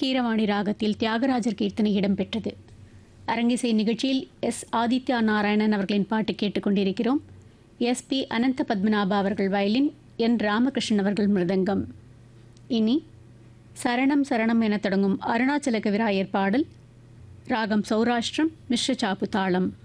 கீரவாணி ராகத்தில் தியாகராஜர் கீர்த்தனை இடம்பெற்றது. அரங்கிசை நிகழ்ச்சியில் ஆதித்யா நாராயணன் அவர்களின் பாட்டு கேட்டுக்கொண்டிருக்கிறோம். SP அனந்த பத்மநாபா அவர்கள் வயலின், ராமகிருஷ்ணன் அவர்கள் மிருதங்கம். இனி சரணம் சரணம் என தொடங்கும் அருணாச்சல கவிராயர் பாடல். ராகம் சௌராஷ்டிரம், மிஸ்ர சாப்பு தாளம்.